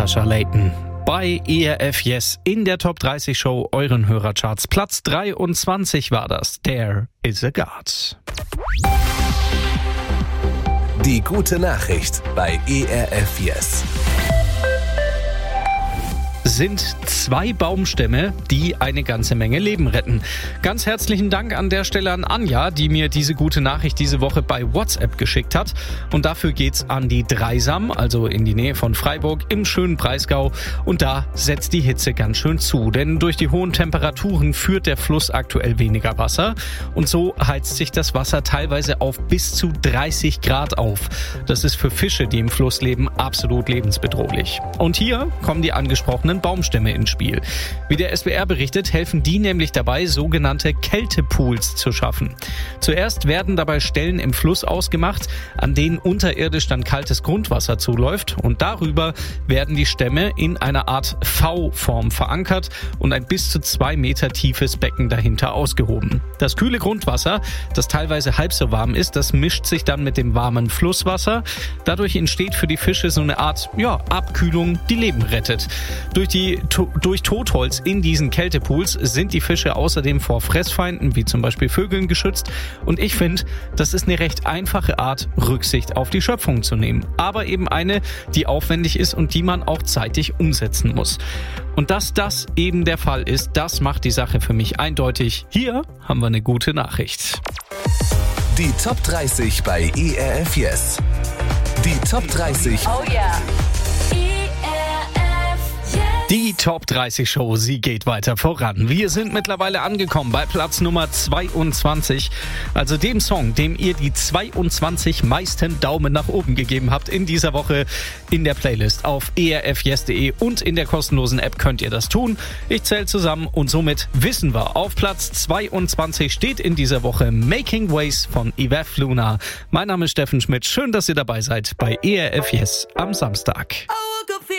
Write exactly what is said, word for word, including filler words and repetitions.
Sasha Layton. Bei E R F Yes in der Top dreißig Show euren Hörercharts. Platz dreiundzwanzig war das. There is a God. Die gute Nachricht bei E R F Yes. Sind zwei Baumstämme, die eine ganze Menge Leben retten. Ganz herzlichen Dank an der Stelle an Anja, die mir diese gute Nachricht diese Woche bei WhatsApp geschickt hat. Und dafür geht's an die Dreisam, also in die Nähe von Freiburg im schönen Breisgau. Und da setzt die Hitze ganz schön zu, denn durch die hohen Temperaturen führt der Fluss aktuell weniger Wasser. Und so heizt sich das Wasser teilweise auf bis zu dreißig Grad auf. Das ist für Fische, die im Fluss leben, absolut lebensbedrohlich. Und hier kommen die angesprochenen Baumstämme ins Spiel. Wie der S W R berichtet, helfen die nämlich dabei, sogenannte Kältepools zu schaffen. Zuerst werden dabei Stellen im Fluss ausgemacht, an denen unterirdisch dann kaltes Grundwasser zuläuft, und darüber werden die Stämme in einer Art V-Form verankert und ein bis zu zwei Meter tiefes Becken dahinter ausgehoben. Das kühle Grundwasser, das teilweise halb so warm ist, das mischt sich dann mit dem warmen Flusswasser. Dadurch entsteht für die Fische so eine Art ja, Abkühlung, die Leben rettet. Durch die durch Totholz in diesen Kältepools sind die Fische außerdem vor Fressfeinden wie zum Beispiel Vögeln geschützt, und ich finde, das ist eine recht einfache Art, Rücksicht auf die Schöpfung zu nehmen, aber eben eine, die aufwendig ist und die man auch zeitig umsetzen muss. Und dass das eben der Fall ist, das macht die Sache für mich eindeutig. Hier haben wir eine gute Nachricht. Die Top dreißig bei E R F Yes. Die Top dreißig. Oh yeah. Die Top dreißig Show, sie geht weiter voran. Wir sind mittlerweile angekommen bei Platz Nummer zweiundzwanzig. Also dem Song, dem ihr die zweiundzwanzig meisten Daumen nach oben gegeben habt in dieser Woche in der Playlist auf e r f yes punkt de, und in der kostenlosen App könnt ihr das tun. Ich zähle zusammen und somit wissen wir, auf Platz zweiundzwanzig steht in dieser Woche Making Ways von Yves Luna. Mein Name ist Steffen Schmidt. Schön, dass ihr dabei seid bei E R F Yes am Samstag.